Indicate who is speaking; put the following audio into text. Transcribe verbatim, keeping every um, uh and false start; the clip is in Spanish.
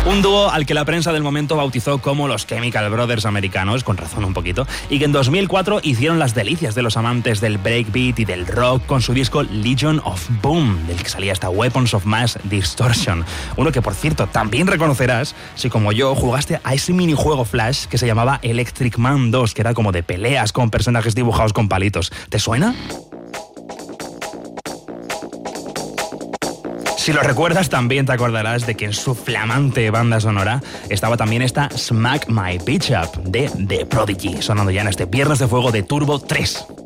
Speaker 1: Un dúo al que la prensa del momento bautizó como los Chemical Brothers americanos, con razón un poquito, y que en dos mil cuatro hicieron las delicias de los amantes del breakbeat y del rock con su disco Legion of Boom, del que salía hasta Weapons of Mass Distortion. Uno que, por cierto, también reconocerás si, como yo, jugaste a ese minijuego Flash que se llamaba Electric Man dos, que era como de peleas con personajes dibujados con palitos. ¿Te suena? Si lo recuerdas, también te acordarás de que en su flamante banda sonora estaba también esta Smack My Bitch Up de The Prodigy, sonando ya en este Viernes de Fuego de Turbo tres.